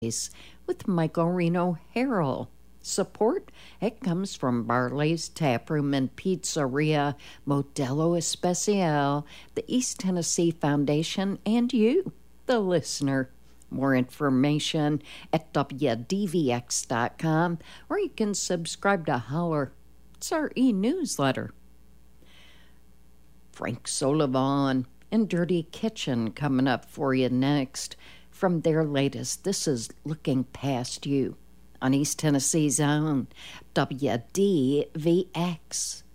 with Michael Reno Harrell. Support, it comes from Barley's Taproom and Pizzeria, Modelo Especial, the East Tennessee Foundation, and you, the listener. More information at WDVX.com, or you can subscribe to Holler. It's our e-newsletter. Frank Sullivan and Dirty Kitchen coming up for you next. From their latest, this is Looking Past You on East Tennessee's own WDVX.